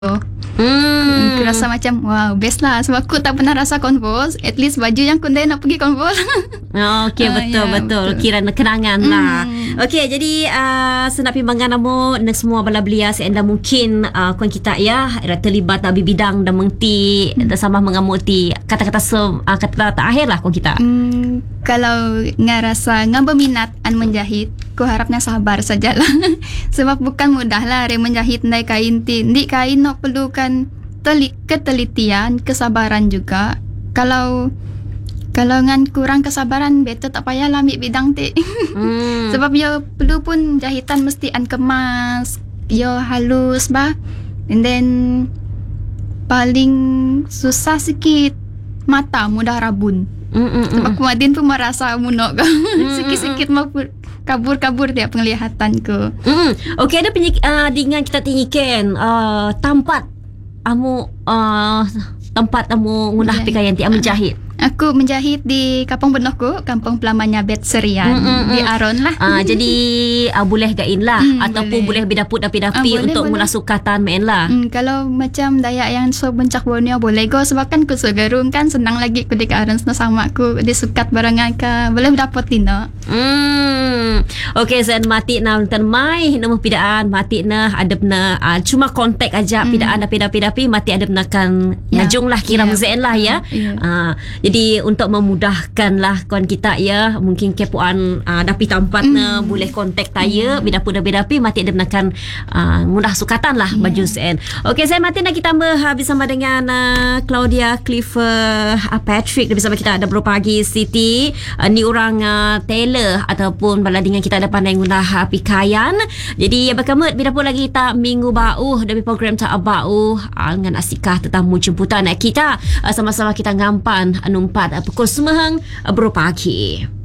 Aku rasa macam wow, best lah. Sebab aku tak pernah rasa Converse. At least baju yang Kundai nak pergi Converse. Okey, betul. Kira kenangan lah. Okey, jadi senap pimbangan namu nak semua bala belia seenda mungkin kuan kita ya terlibat abi bidang dan mengti sama mengamuti kata-kata kata akhir lah kuan kita. Kalau ngerasa berminat menjahit, ku harapnya sabar sajalah. Sebab bukan mudah lah menjahit ndai kain ti. Ndi kain no perlukan ketelitian, kesabaran juga. Kalau ngan kurang kesabaran, better tak payahlah ambil bidang ti. Sebab yo perlu pun jahitan mesti kemas, yo halus bah. And then paling susah sikit mata mudah rabun. Sebab Kumadin pun merasa munok. Sikit-sikit mau kabur-kabur dia penglihatan ku. Okey, ada dengan kita tinggikan tempat amu ngunah pakaian ti menjahit. Aku menjahit di kampung Benohku, kampung pelamanya Bet Serian di Aron lah. Jadi boleh gain lah ataupun boleh berdapi-dapi untuk mula sukatan main lah. Kalau macam Dayak yang so bencak Borneo boleh go sebab kan ku segarung kan senang lagi ku di Aron sama aku di sukat barangan ka boleh dapat tino. Okey, sen mati na nonton mai nemu pidaan mati na adep na cuma kontak aja pidaan dapi mati adep na kan ngajung lah kira muzain lah ya. Jadi untuk memudahkan lah kawan kita ya, mungkin kepuan dapi tempat na boleh kontak saya bedapi mati adep na kan mudah sukatan lah baju sen. Okey, saya mati nak kita bersama dengan Claudia Clifford Patrick bersama kita ada pagi Siti ni orang tailor ataupun bala dengan kita ada pandai guna pakaian. Jadi berkamut bila pun lagi kita minggu bau dari program tak bau dengan asikah tetamu jemputan kita sama-sama kita ngampan numpat pukul 9 pagi.